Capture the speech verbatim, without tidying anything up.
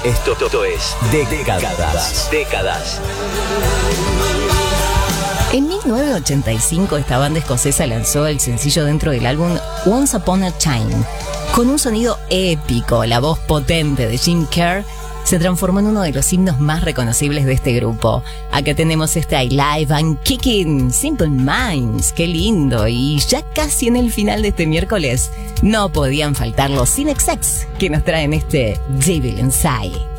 Esto, esto es Décadas. Décadas. En mil novecientos ochenta y cinco esta banda escocesa lanzó el sencillo dentro del álbum Once Upon a Time. Con un sonido épico, la voz potente de Jim Kerr se transformó en uno de los himnos más reconocibles de este grupo. Acá tenemos este I Live and Kicking, Simple Minds, qué lindo. Y ya casi en el final de este miércoles no podían faltar los Cinexex que nos traen este Devil Inside.